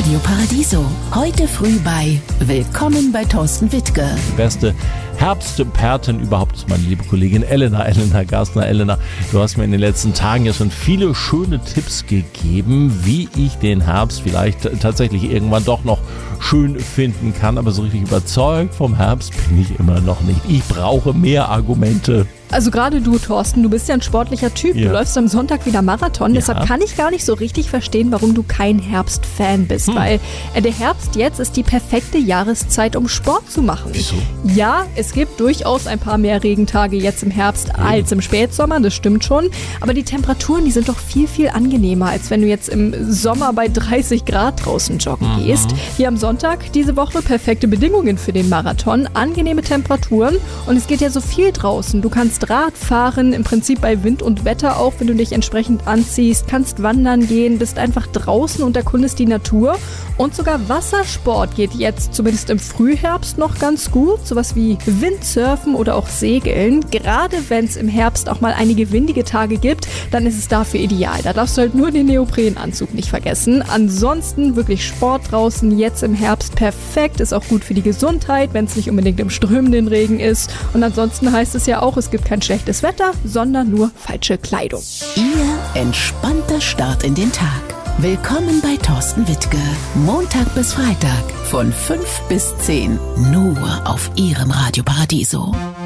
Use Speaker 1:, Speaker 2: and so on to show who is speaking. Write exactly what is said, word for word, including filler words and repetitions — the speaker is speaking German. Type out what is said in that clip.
Speaker 1: Radio Paradiso. Heute früh bei Willkommen bei Thorsten Wittke.
Speaker 2: Die beste Herbstexpertin überhaupt ist meine liebe Kollegin Elena, Elena Gassner. Elena, du hast mir in den letzten Tagen ja schon viele schöne Tipps gegeben, wie ich den Herbst vielleicht tatsächlich irgendwann doch noch schön finden kann. Aber so richtig überzeugt vom Herbst bin ich immer noch nicht. Ich brauche mehr Argumente.
Speaker 3: Also gerade du, Thorsten, du bist ja ein sportlicher Typ.
Speaker 2: Ja.
Speaker 3: Du läufst am Sonntag wieder Marathon.
Speaker 2: Ja.
Speaker 3: Deshalb kann ich gar nicht so richtig verstehen, warum du kein Herbstfan bist. Hm. Weil äh, der Herbst jetzt ist die perfekte Jahreszeit, um Sport zu machen.
Speaker 2: Wieso?
Speaker 3: Ja, es gibt durchaus ein paar mehr Regentage jetzt im Herbst ja. als im Spätsommer. Das stimmt schon. Aber die Temperaturen, die sind doch viel, viel angenehmer, als wenn du jetzt im Sommer bei dreißig Grad draußen joggen mhm. gehst. Hier am Sonntag diese Woche perfekte Bedingungen für den Marathon. Angenehme Temperaturen. Und es geht ja so viel draußen. Du kannst Radfahren, im Prinzip bei Wind und Wetter auch, wenn du dich entsprechend anziehst, kannst wandern gehen, bist einfach draußen und erkundest die Natur. Und sogar Wassersport geht jetzt, zumindest im Frühherbst, noch ganz gut. Sowas wie Windsurfen oder auch Segeln. Gerade wenn es im Herbst auch mal einige windige Tage gibt, dann ist es dafür ideal. Da darfst du halt nur den Neoprenanzug nicht vergessen. Ansonsten wirklich Sport draußen, jetzt im Herbst perfekt. Ist auch gut für die Gesundheit, wenn es nicht unbedingt im strömenden Regen ist. Und ansonsten heißt es ja auch, es gibt kein schlechtes Wetter, sondern nur falsche Kleidung.
Speaker 1: Ihr entspannter Start in den Tag. Willkommen bei Thorsten Wittke. Montag bis Freitag von fünf bis zehn. Nur auf Ihrem Radio Paradiso.